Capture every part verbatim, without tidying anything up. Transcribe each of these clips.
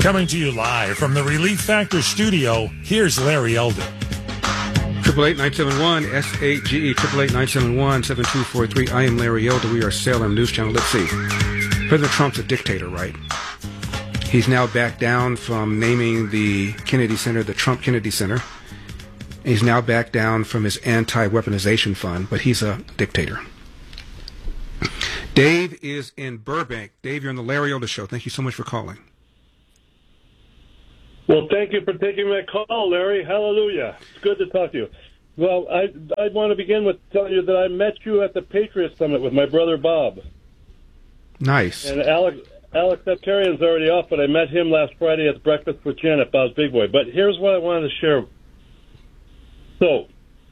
Coming to you live from the Relief Factor studio, here's Larry Elder. Triple eight nine seven one S A G E triple eight nine seven one seven two four three. I am Larry Elder. We are Salem News Channel. Let's see. President Trump's a dictator, right? He's now backed down from naming the Kennedy Center the Trump Kennedy Center. He's now backed down from his anti-weaponization fund, but he's a dictator. Dave is in Burbank. Dave, you're on the Larry Elder Show. Thank you so much for calling. Well, thank you for taking my call, Larry. Hallelujah. It's good to talk to you. Well, I I want to begin with telling you that I met you at the Patriot Summit with my brother Bob. Nice. And Alex Alex Septarian's already off, but I met him last Friday at Breakfast with Janet, Bob's Big Boy. But here's what I wanted to share. So,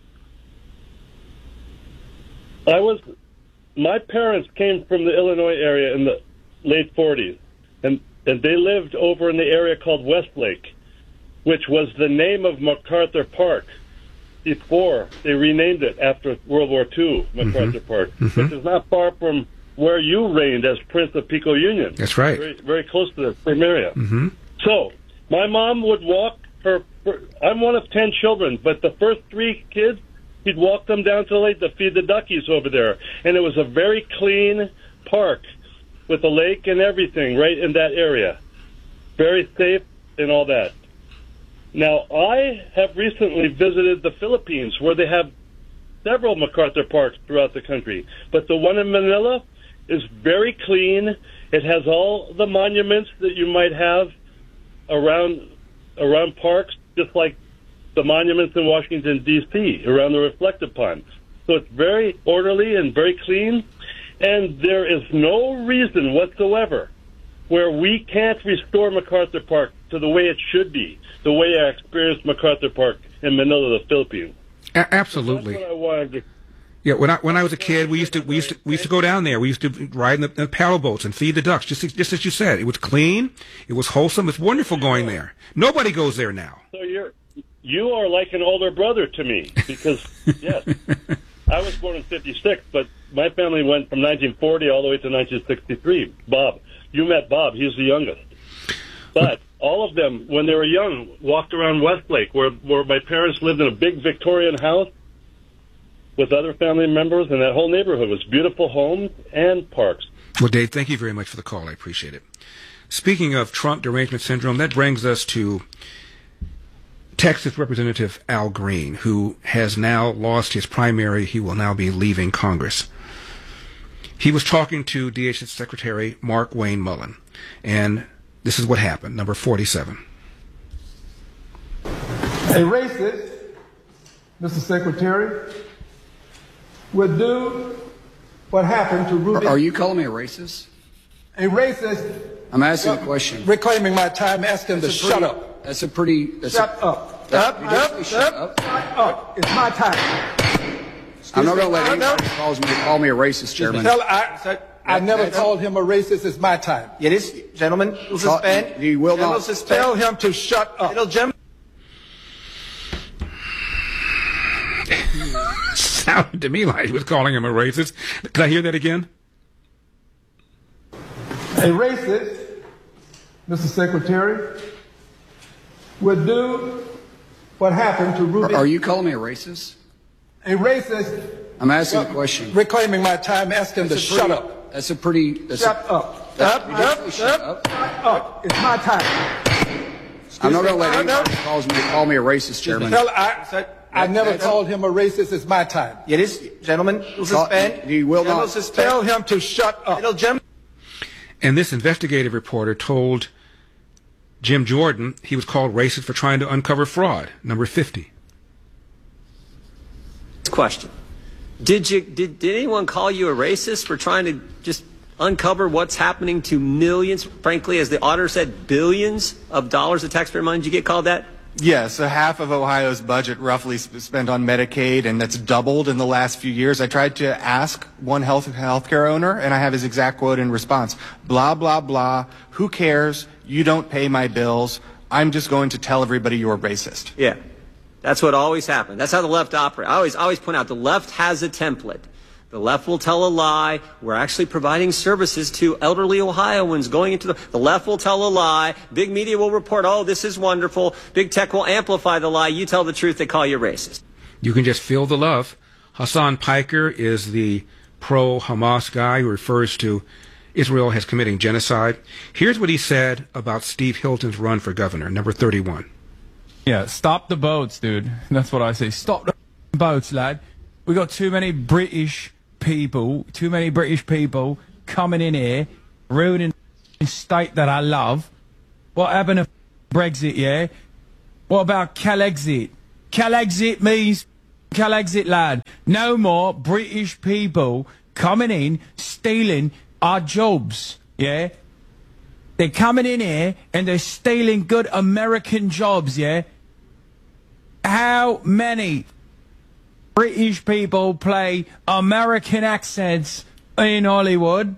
I was, my parents came from the Illinois area in the late forties, and and they lived over in the area called Westlake, which was the name of MacArthur Park before they renamed it after World War Two, MacArthur mm-hmm. Park, mm-hmm. which is not far from where you reigned as Prince of Pico Union. That's right. Very, very close to the same area. Mm-hmm. So, my mom would walk her, her, I'm one of ten children, but the first three kids, he'd walk them down to the lake to feed the duckies over there. And it was a very clean park with a lake and everything right in that area. Very safe and all that. Now, I have recently visited the Philippines, where they have several MacArthur Parks throughout the country. But the one in Manila is very clean. It has all the monuments that you might have around around parks, just like the monuments in Washington, D C, around the reflective pond. So it's very orderly and very clean. And there is no reason whatsoever where we can't restore MacArthur Park to the way it should be, the way I experienced MacArthur Park in Manila, the Philippines. A- absolutely. So that's what I wanted to. Yeah, when I when I was a kid, we used to we used to we used to go down there. We used to ride in the, in the paddle boats and feed the ducks, just just as you said. It was clean, it was wholesome. It's wonderful going there. Nobody goes there now. So you're you are like an older brother to me, because yes, I was born in fifty-six, but my family went from nineteen forty all the way to nineteen sixty-three. Bob, you met Bob; he's the youngest. But all of them, when they were young, walked around Westlake, where where my parents lived in a big Victorian house with other family members, and that whole neighborhood was beautiful homes and parks. Well, Dave, thank you very much for the call. I appreciate it. Speaking of Trump derangement syndrome, that brings us to Texas Representative Al Green, who has now lost his primary. He will now be leaving Congress. He was talking to D H S Secretary Mark Wayne Mullen, and this is what happened, number forty-seven. A racist, Mister Secretary, would do what happened to Ruby. Are you calling me a racist? A racist. I'm asking a question. Reclaiming my time, asking to shut pretty, up. That's a pretty. That's shut a, up. That's, Up, up, up, shut up. Shut up. It's my time. Excuse I'm not going to let me. anybody calls me, call me a racist, Chairman. Tell, I, I never called him a racist. It's my time. It is, gentlemen. Will suspend. You will not. Tell him to shut up. It'll gem- Sounded to me like he was calling him a racist. Can I hear that again? A racist, Mister Secretary, would do what happened to Ruby. Are you calling me a racist? A racist. I'm asking a question. Reclaiming my time, asking to shut up. That's a pretty. That's shut a, up. That's Up, up, shut up, up. up. It's my time. I'm not going to let me. anybody calls me, call me a racist, Chairman. Tell, I, I never called him a racist. It's my time. It is, gentlemen. Will suspend. You will not. Tell him to shut up. It'll gem- And this investigative reporter told Jim Jordan he was called racist for trying to uncover fraud. Number fifty. Question. Did you did, did anyone call you a racist for trying to just uncover what's happening to millions, frankly, as the auditor said, billions of dollars of taxpayer money? Did you get called that? Yes, a half of Ohio's budget roughly spent on Medicaid, and that's doubled in the last few years. I tried to ask one health healthcare owner, and I have his exact quote in response. Blah, blah, blah. Who cares? You don't pay my bills. I'm just going to tell everybody you're racist. Yeah. That's what always happens. That's how the left operates. I always, always point out the left has a template. The left will tell a lie. We're actually providing services to elderly Ohioans going into the... The left will tell a lie. Big media will report, oh, this is wonderful. Big tech will amplify the lie. You tell the truth, they call you racist. You can just feel the love. Hassan Piker is the pro-Hamas guy who refers to Israel as committing genocide. Here's what he said about Steve Hilton's run for governor, number thirty-one. Yeah, stop the boats, dude. That's what I say. Stop the boats, lad. We got too many British people, too many British people coming in here, ruining the state that I love. What happened to Brexit, yeah? What about Calexit? Calexit means Calexit, lad. No more British people coming in, stealing our jobs, yeah? They're coming in here and they're stealing good American jobs, yeah? How many British people play American accents in Hollywood?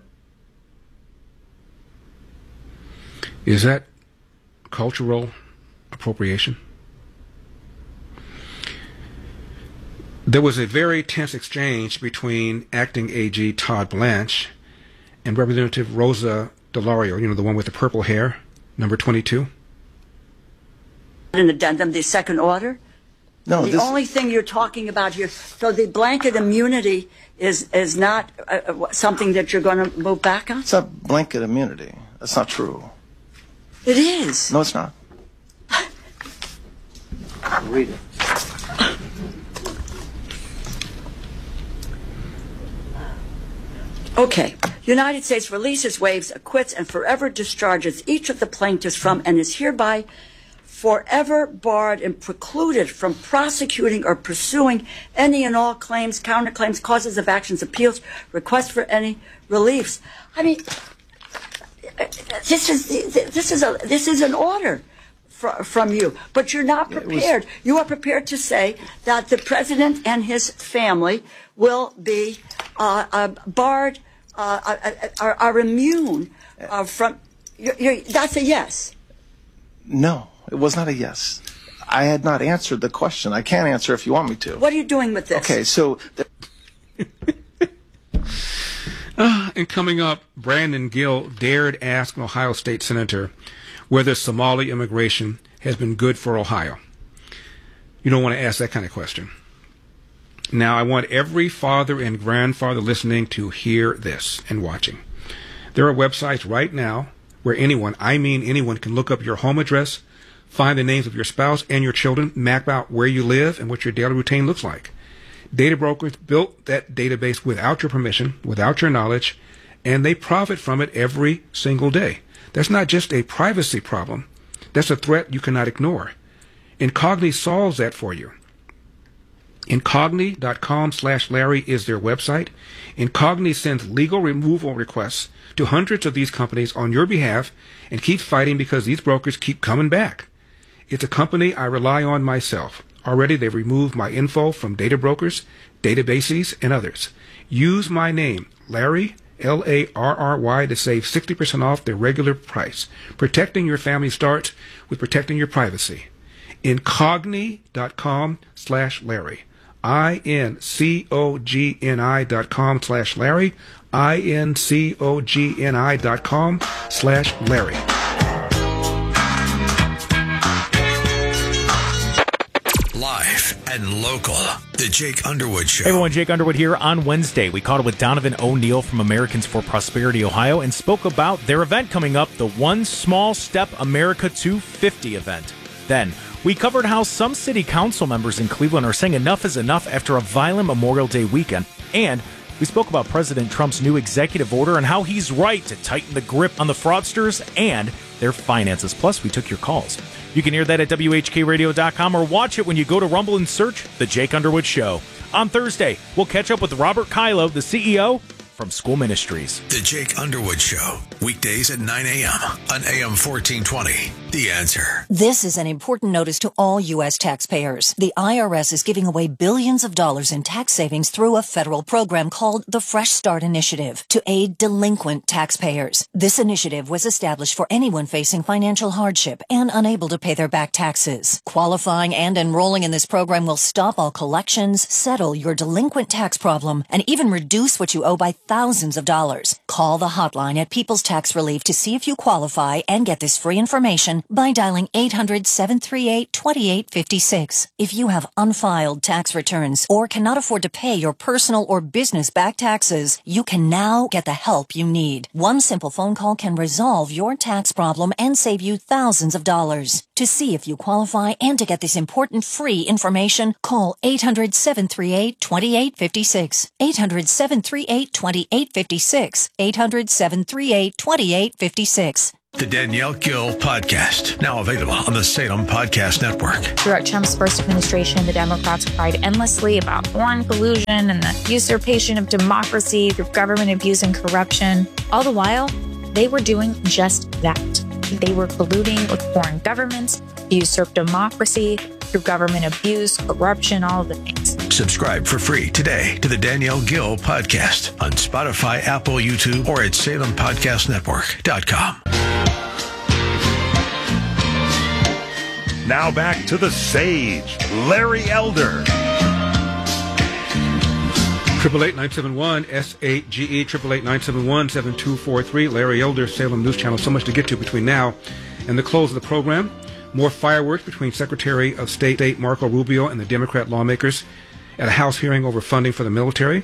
Is that cultural appropriation? There was a very tense exchange between acting A G Todd Blanche and Representative Rosa DeLauro, you know, the one with the purple hair, number twenty-two. An addendum, the second order? No, the this... only thing you're talking about here, so the blanket immunity is is not uh, something that you're going to move back on? It's not blanket immunity. That's not true. It is. No, it's not. Read it. Okay. United States releases, waives, acquits, and forever discharges each of the plaintiffs from and is hereby forever barred and precluded from prosecuting or pursuing any and all claims, counterclaims, causes of actions, appeals, requests for any reliefs. I mean, this is this is a this is an order fr- from you, but you're not prepared. Was... You are prepared to say that the president and his family will be uh, uh, barred, uh, are, are immune uh, from. You're, you're, that's a yes. No. It was not a yes. I had not answered the question. I can't answer if you want me to. What are you doing with this? Okay, so... uh, and coming up, Brandon Gill dared ask an Ohio State Senator whether Somali immigration has been good for Ohio. You don't want to ask that kind of question. Now, I want every father and grandfather listening to hear this and watching. There are websites right now where anyone, I mean anyone, can look up your home address, find the names of your spouse and your children, map out where you live and what your daily routine looks like. Data brokers built that database without your permission, without your knowledge, and they profit from it every single day. That's not just a privacy problem. That's a threat you cannot ignore. Incogni solves that for you. Incogni.com slash Larry is their website. Incogni sends legal removal requests to hundreds of these companies on your behalf and keeps fighting because these brokers keep coming back. It's a company I rely on myself. Already they've removed my info from data brokers, databases, and others. Use my name, Larry, L A R R Y, to save sixty percent off their regular price. Protecting your family starts with protecting your privacy. Incogni.com slash Larry. I-N-C-O-G-N-I dot com slash Larry. I-N-C-O-G-N-I dot com slash Larry. Live and local. The Jake Underwood Show. Hey everyone, Jake Underwood here. On Wednesday, we caught up with Donovan O'Neill from Americans for Prosperity Ohio and spoke about their event coming up, the One Small Step America two fifty event. Then, we covered how some city council members in Cleveland are saying enough is enough after a violent Memorial Day weekend. And we spoke about President Trump's new executive order and how he's right to tighten the grip on the fraudsters and their finances. Plus, we took your calls. You can hear that at W H K radio dot com or watch it when you go to Rumble and search The Jake Underwood Show. On Thursday, we'll catch up with Robert Kylo, the C E O from School Ministries. The Jake Underwood Show, weekdays at nine a.m. on A M fourteen twenty. The Answer. This is an important notice to all U S taxpayers. The I R S is giving away billions of dollars in tax savings through a federal program called the Fresh Start Initiative to aid delinquent taxpayers. This initiative was established for anyone facing financial hardship and unable to pay their back taxes. Qualifying and enrolling in this program will stop all collections, settle your delinquent tax problem, and even reduce what you owe by thousands of dollars. Call the hotline at People's Tax Relief to see if you qualify and get this free information by dialing eight hundred, seven three eight, two eight five six. If you have unfiled tax returns or cannot afford to pay your personal or business back taxes, you can now get the help you need. One simple phone call can resolve your tax problem and save you thousands of dollars. To see if you qualify and to get this important free information, call eight hundred, seven three eight, two eight five six. eight hundred, seven three eight, two eight five six. eight hundred, seven three eight, two eight five six. The Danielle Gill Podcast, now available on the Salem Podcast Network. Throughout Trump's first administration, the Democrats cried endlessly about foreign collusion and the usurpation of democracy through government abuse and corruption. All the while, they were doing just that. They were colluding with foreign governments to usurp democracy through government abuse, corruption, all of the things. Subscribe for free today to the Danielle Gill Podcast on Spotify, Apple, YouTube, or at salem podcast network dot com. Now back to the sage, Larry Elder. Triple eight nine seven one S eight G E triple eight nine seven one seven two four three. Larry Elder, Salem News Channel. So much to get to between now and the close of the program. More fireworks between Secretary of State Marco Rubio and the Democrat lawmakers at a House hearing over funding for the military.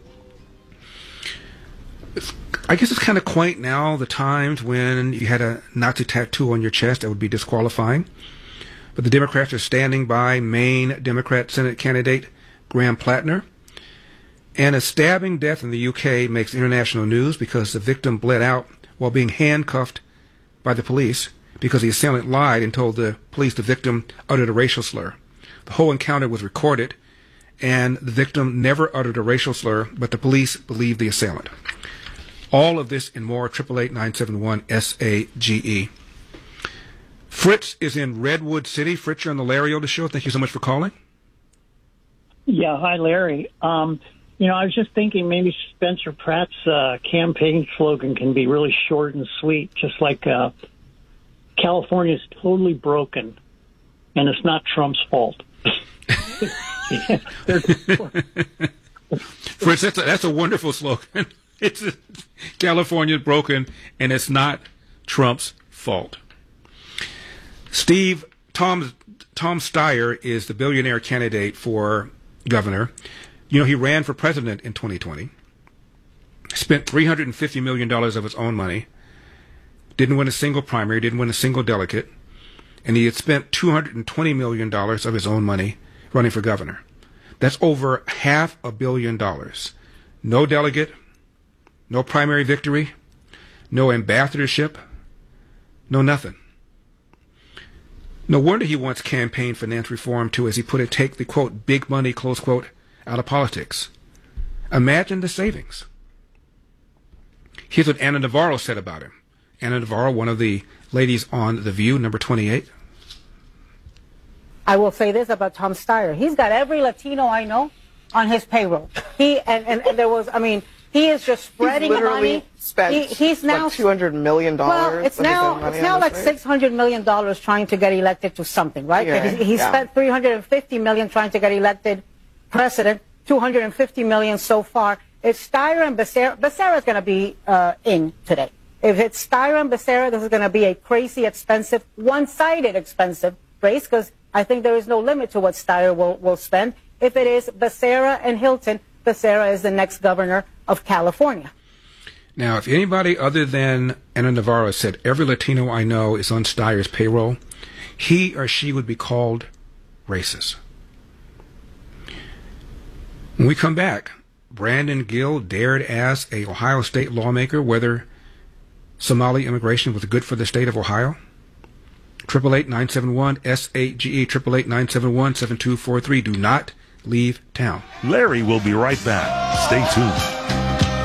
I guess it's kind of quaint now, the times when you had a Nazi tattoo on your chest that would be disqualifying. But the Democrats are standing by Maine Democrat Senate candidate Graham Plattner. And a stabbing death in the U K makes international news because the victim bled out while being handcuffed by the police because the assailant lied and told the police the victim uttered a racial slur. The whole encounter was recorded, and the victim never uttered a racial slur, but the police believed the assailant. All of this and more, triple eight nine seven one S A G E. Fritz is in Redwood City. Fritz, you're on the Larry Elder Show. Thank you so much for calling. Yeah, hi, Larry. Um, you know, I was just thinking maybe Spencer Pratt's uh, campaign slogan can be really short and sweet, just like uh, California is totally broken, and it's not Trump's fault. Yeah, Fritz, that's a, that's a wonderful slogan. It's a, California's broken, and it's not Trump's fault. Steve, Tom, Tom Steyer is the billionaire candidate for governor. You know, he ran for president in twenty twenty, spent three hundred fifty million dollars of his own money, didn't win a single primary, didn't win a single delegate, and he had spent two hundred twenty million dollars of his own money running for governor. That's over half a billion dollars. No delegate, no primary victory, no ambassadorship, no nothing. No wonder he wants campaign finance reform to, as he put it, take the, quote, big money, close quote, out of politics. Imagine the savings. Here's what Ana Navarro said about him. Ana Navarro, one of the ladies on The View, number twenty-eight. I will say this about Tom Steyer. He's got every Latino I know on his payroll. He and, and, and there was, I mean, he is just spreading he's literally money. Spent he, he's now like two hundred million dollars. Well, it's now it's now like six hundred million dollars trying to get elected to something, right? Yeah, he he yeah. spent three hundred fifty million dollars trying to get elected president. two hundred fifty million dollars so far. It's Steyer and Becerra. Becerra is going to be uh, in today. If it's Steyer and Becerra, this is going to be a crazy, expensive, one-sided expensive race because I think there is no limit to what Steyer will, will spend. If it is Becerra and Hilton, Becerra is the next governor of California. Now, if anybody other than Ana Navarro said every Latino I know is on Steyer's payroll, he or she would be called racist. When we come back, Brandon Gill dared ask a Ohio State lawmaker whether Somali immigration was good for the state of Ohio. Triple eight nine seven one S eight G E triple eight nine seven one seven two four three. Do not leave town. Larry will be right back. Stay tuned.